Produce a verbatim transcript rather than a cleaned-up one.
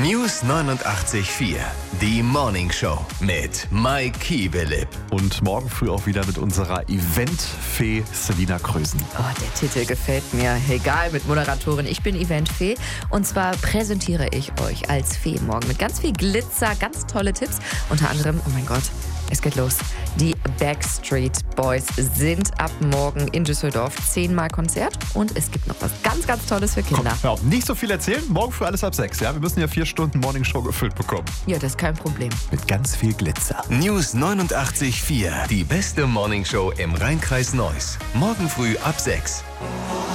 News neunundachtzig Komma vier. Die Morning Show mit Mike Kiebelip. Und morgen früh auch wieder mit unserer Eventfee Selina Krösen. Oh, der Titel gefällt mir. Egal, mit Moderatorin. Ich bin Eventfee. Und zwar präsentiere ich euch als Fee morgen mit ganz viel Glitzer, ganz tolle Tipps. Unter anderem, oh mein Gott, es geht los. Die Backstreet Boys sind ab morgen in Düsseldorf. Zehnmal Konzert und es gibt noch was ganz, ganz Tolles für Kinder. Komm, hör auf, nicht so viel erzählen. Morgen früh alles ab sechs. Ja? Wir müssen ja vier Stunden Morning Show gefüllt bekommen. Ja, das ist kein Problem. Mit ganz viel Glitzer. News neunundachtzig Komma vier. Die beste Morning Show im Rheinkreis Neuss. Morgen früh ab sechs.